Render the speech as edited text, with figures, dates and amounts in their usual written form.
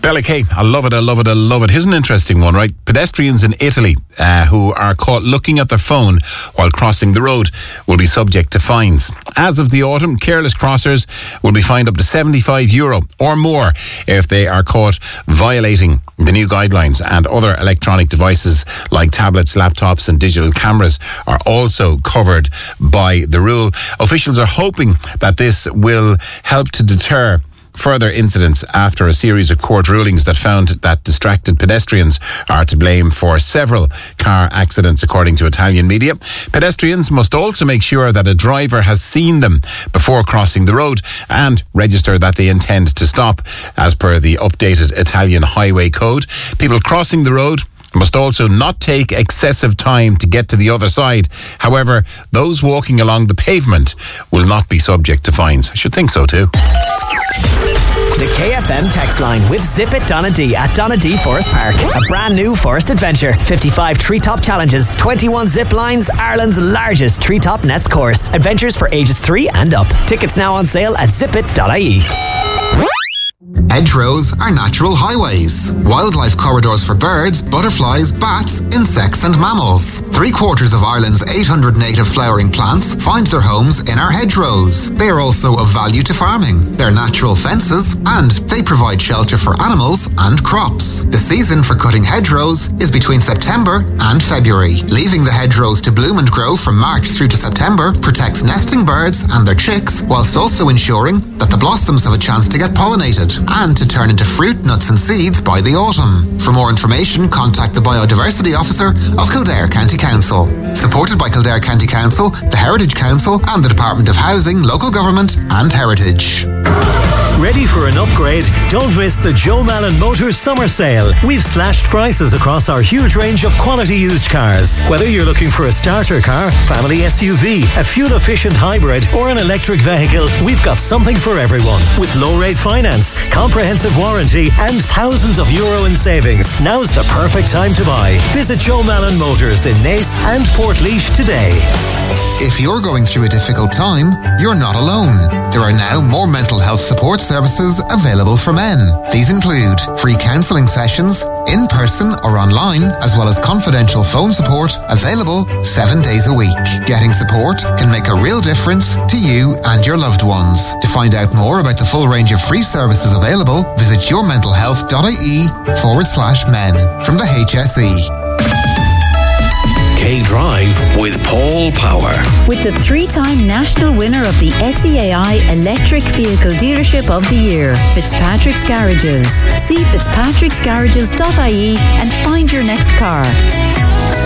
Bella K, I love it, I love it, I love it. Here's an interesting one, right? Pedestrians in Italy who are caught looking at their phone while crossing the road will be subject to fines. As of the autumn, careless crossers will be fined up to €75 or more if they are caught violating the new guidelines, and other electronic devices like tablets, laptops and digital cameras are also covered by the rule. Officials are hoping that this will help to deter further incidents after a series of court rulings that found that distracted pedestrians are to blame for several car accidents, according to Italian media. Pedestrians must also make sure that a driver has seen them before crossing the road and register that they intend to stop, as per the updated Italian highway code. People crossing the road must also not take excessive time to get to the other side. However, those walking along the pavement will not be subject to fines. I should think so too. The KFM text line with Zip It Donna D at Donna D Forest Park. A brand new forest adventure. 55 treetop challenges, 21 zip lines, Ireland's largest treetop nets course. Adventures for ages 3 and up. Tickets now on sale at zipit.ie. Hedgerows are natural highways. Wildlife corridors for birds, butterflies, bats, insects and mammals. 3/4 of Ireland's 800 native flowering plants find their homes in our hedgerows. They are also of value to farming. They're natural fences and they provide shelter for animals and crops. The season for cutting hedgerows is between September and February. Leaving the hedgerows to bloom and grow from March through to September protects nesting birds and their chicks, whilst also ensuring that the blossoms have a chance to get pollinated and to turn into fruit, nuts and seeds by the autumn. For more information, contact the Biodiversity Officer of Kildare County Council. Supported by Kildare County Council, the Heritage Council and the Department of Housing, Local Government and Heritage. Ready for an upgrade? Don't miss the Joe Malin Motors Summer Sale. We've slashed prices across our huge range of quality used cars. Whether you're looking for a starter car, family SUV, a fuel-efficient hybrid or an electric vehicle, we've got something for everyone. With low-rate finance, comprehensive warranty and thousands of euro in savings. Now's the perfect time to buy. Visit Joe Malin Motors in Naas and Portlaoise today. If you're going through a difficult time, you're not alone. There are now more mental health support services available for men. These include free counselling sessions, in person or online, as well as confidential phone support available 7 days a week. Getting support can make a real difference to you and your loved ones. To find out more about the full range of free services available, visit yourmentalhealth.ie/men from the HSE. K-Drive with Paul Power. With the 3-time national winner of the SEAI Electric Vehicle Dealership of the Year, Fitzpatrick's Garages. See fitzpatricksgarages.ie and find your next car.